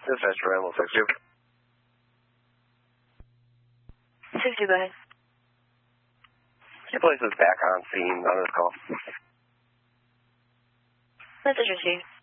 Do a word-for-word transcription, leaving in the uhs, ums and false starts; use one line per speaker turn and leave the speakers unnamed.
Dispatch, Ryan, we'll text you.
six two, go ahead.
Your police is back on scene on this call.
Message received.